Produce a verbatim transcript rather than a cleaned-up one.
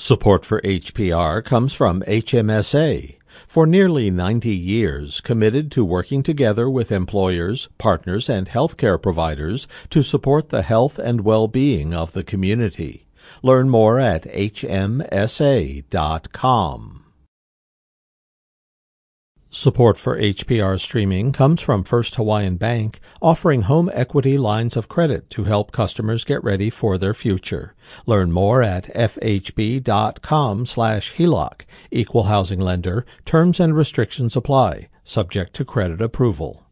Support for H P R comes from H M S A. For nearly ninety years, committed to working together with employers, partners, and healthcare providers to support the health and well-being of the community. Learn more at H M S A dot com. Support for H P R streaming comes from First Hawaiian Bank, offering home equity lines of credit to help customers get ready for their future. Learn more at F H B dot com slash H E L O C. Equal housing lender. Terms and restrictions apply, subject to credit approval.